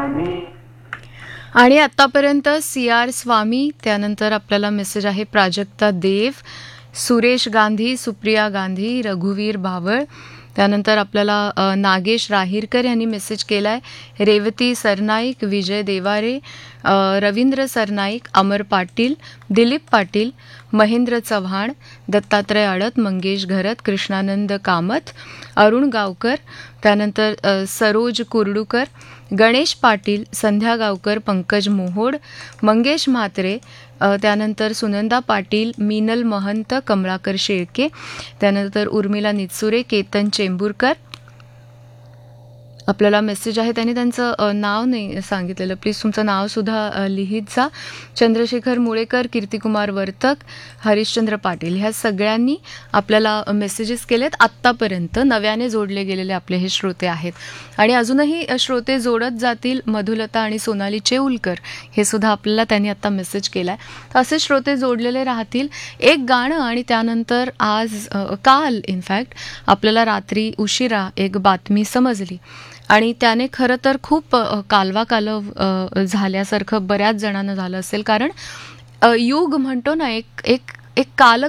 आणि आत्तापर्यंत CR स्वामी, त्यानंतर आपल्याला मेसेज आहे प्राजक्ता देव, सुरेश गांधी, सुप्रिया गांधी, रघुवीर भावळ, त्यानंतर आपल्याला नागेश राहीरकर यांनी मेसेज केला आहे, रेवती सरनाईक, विजय देवारे, रवींद्र सरनाईक, अमर पाटील, दिलीप पाटील, महेंद्र चव्हाण, दत्तात्रय आडत, मंगेश घरत, कृष्णानंद कामत, अरुण गावकर, त्यानंतर सरोज कुर्डूकर, गणेश पाटील, संध्या गावकर, पंकज मोहोड, मंगेश म्हात्रे, त्यानंतर सुनंदा पाटील, मीनल महंत, कमलाकर शेळके, त्यानंतर उर्मिला नितसुरे, केतन चेंबूरकर. आपल्याला मेसेज आहे, त्यांनी त्यांचं नाव नाही सांगितलेलं, प्लीज तुमचं नावसुद्धा लिहित जा. चंद्रशेखर मुळेकर, कीर्तिकुमार वर्तक, हरिश्चंद्र पाटील, ह्या सगळ्यांनी आपल्याला मेसेजेस केलेत. आत्तापर्यंत नव्याने जोडले गेलेले आपले हे श्रोते आहेत आणि अजूनही श्रोते जोडत जातील. मधुलता आणि सोनाली चेऊलकर हे सुद्धा आपल्याला त्यांनी आत्ता मेसेज केला आहे. तर असे श्रोते जोडलेले राहतील. एक गाणं आणि त्यानंतर काल इनफॅक्ट आपल्याला रात्री उशिरा एक बातमी समजली आणि त्याने खरं तर खूप कालवाकालव झाल्यासारखं बऱ्याच जणांना झालं असेल. कारण युग म्हणतो ना, एक काल